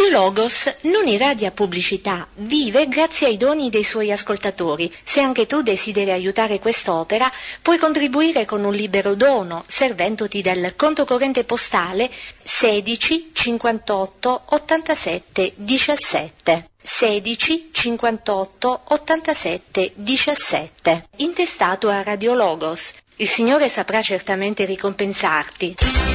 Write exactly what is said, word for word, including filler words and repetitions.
Radio Logos non irradia pubblicità, vive grazie ai doni dei suoi ascoltatori. Se anche tu desideri aiutare quest'opera, puoi contribuire con un libero dono, servendoti del conto corrente postale sedici cinquantotto ottantasette diciassette. sedici cinquantotto ottantasette diciassette, intestato a Radio Logos. Il Signore saprà certamente ricompensarti.